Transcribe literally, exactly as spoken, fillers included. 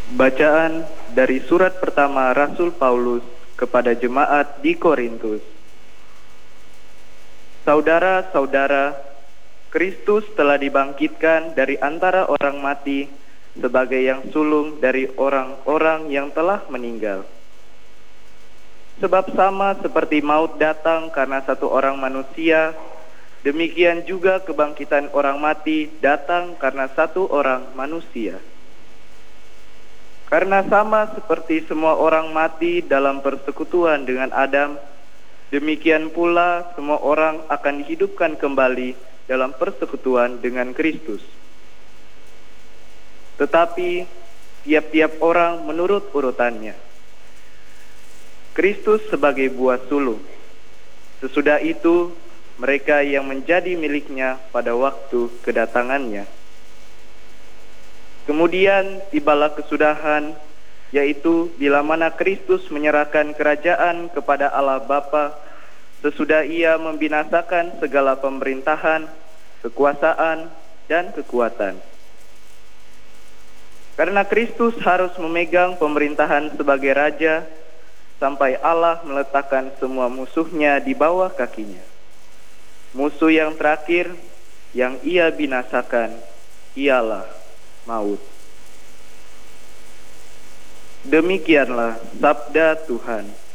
Bacaan dari surat pertama Rasul Paulus kepada jemaat di Korintus. Saudara-saudara, Kristus telah dibangkitkan dari antara orang mati sebagai yang sulung dari orang-orang yang telah meninggal. Sebab sama seperti maut datang karena satu orang manusia, demikian juga kebangkitan orang mati datang karena satu orang manusia. Karena sama seperti semua orang mati dalam persekutuan dengan Adam, demikian pula semua orang akan dihidupkan kembali dalam persekutuan dengan Kristus. Tetapi tiap-tiap orang menurut urutannya. Kristus sebagai buah sulung. Sesudah itu mereka yang menjadi miliknya pada waktu kedatangannya. Kemudian tibalah kesudahan, yaitu bila mana Kristus menyerahkan kerajaan kepada Allah Bapa, sesudah ia membinasakan segala pemerintahan, kekuasaan, dan kekuatan. Karena Kristus harus memegang pemerintahan sebagai Raja, sampai Allah meletakkan semua musuhnya di bawah kakinya. Musuh yang terakhir yang ia binasakan ialah maut. Demikianlah sabda Tuhan.